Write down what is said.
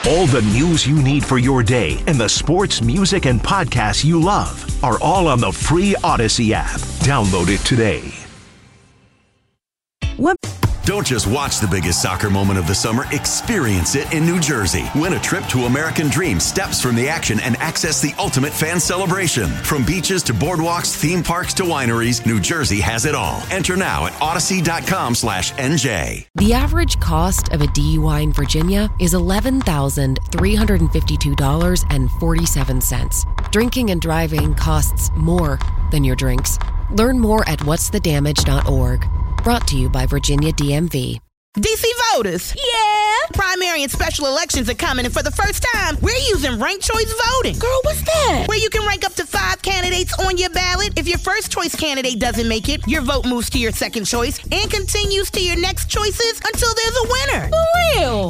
All the news you need for your day and the sports, music, and podcasts you love are all on the free Odyssey app. Download it today. Don't just watch the biggest soccer moment of the summer, experience it in New Jersey. Win a trip to American Dream, steps from the action, and access the ultimate fan celebration. From beaches to boardwalks, theme parks to wineries, New Jersey has it all. Enter now at odyssey.com/NJ. The average cost of a DUI in Virginia is $11,352.47. Drinking and driving costs more than your drinks. Learn more at whatsthedamage.org. Brought to you by Virginia DMV. DC voters. Yeah. Primary and special elections are coming, and for the first time, we're using ranked choice voting. Girl, what's that? Where you can rank up to 5 candidates on your ballot. If your first choice candidate doesn't make it, your vote moves to your second choice and continues to your next choices until there's a winner. For real?